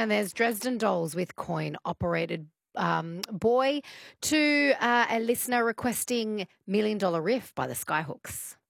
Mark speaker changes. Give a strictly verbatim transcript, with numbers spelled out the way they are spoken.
Speaker 1: And there's Dresden Dolls with coin operated um, boy to uh, a listener requesting Million Dollar Riff by the Skyhooks.